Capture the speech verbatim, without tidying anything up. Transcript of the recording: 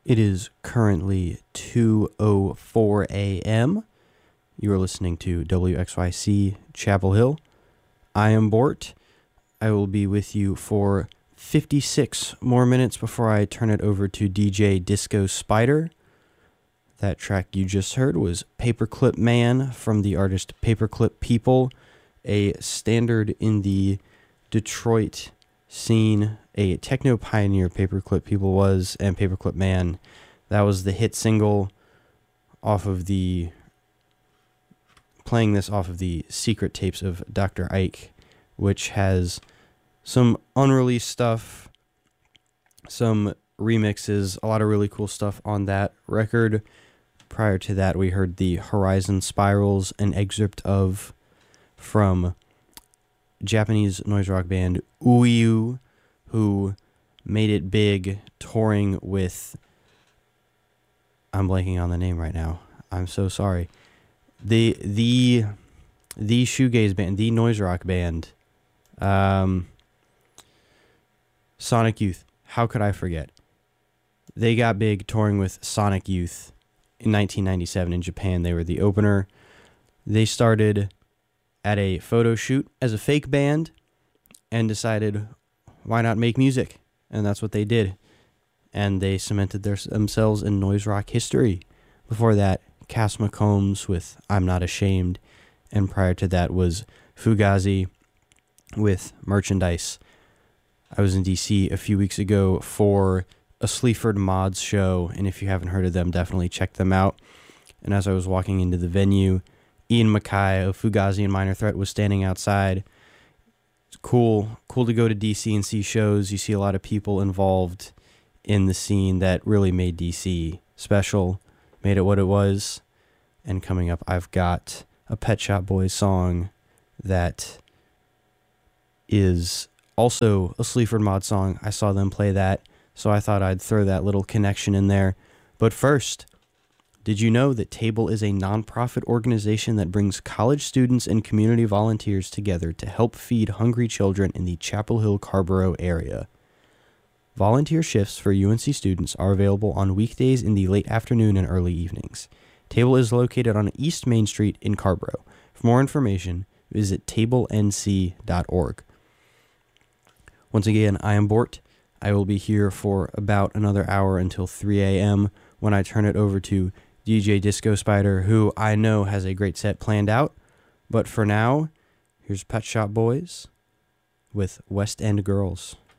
It is currently two oh four a.m. You are listening to W X Y C Chapel Hill. I am Bort. I will be with you for fifty-six more minutes before I turn it over to D J Disco Spider. That track you just heard was Paperclip Man from the artist Paperclip People, a standard in the Detroit scene, a techno pioneer Paperclip People was, and Paperclip Man. That was the hit single off of the, playing this off of the Secret Tapes of Doctor Ike, which has some unreleased stuff, some remixes, a lot of really cool stuff on that record. Prior to that, we heard the Horizon Spirals, an excerpt of from Japanese noise rock band Uyu, who made it big touring with, I'm blanking on the name right now. I'm so sorry. The the the shoegaze band, the noise rock band, um, Sonic Youth. How could I forget? They got big touring with Sonic Youth in nineteen ninety-seven in Japan. They were the opener. They started at a photo shoot as a fake band and decided, why not make music? And that's what they did. And they cemented their, themselves in noise rock history. Before that, Cass McCombs with I'm Not Ashamed. And prior to that was Fugazi with Merchandise. I was in D C a few weeks ago for a Sleaford Mods show, and if you haven't heard of them, definitely check them out. And as I was walking into the venue, Ian Mackay of Fugazi and Minor Threat was standing outside. It's cool, cool to go to D C and see shows. You see a lot of people involved in the scene that really made D C special, made it what it was. And coming up, I've got a Pet Shop Boys song that is also a Sleaford Mod song. I saw them play that, so I thought I'd throw that little connection in there. But first, did you know that Table is a nonprofit organization that brings college students and community volunteers together to help feed hungry children in the Chapel Hill-Carrboro area? Volunteer shifts for U N C students are available on weekdays in the late afternoon and early evenings. Table is located on East Main Street in Carrboro. For more information, visit table n c dot org. Once again, I am Bort. I will be here for about another hour until three a.m. when I turn it over to D J Disco Spider, who I know has a great set planned out. But for now, here's Pet Shop Boys with West End Girls.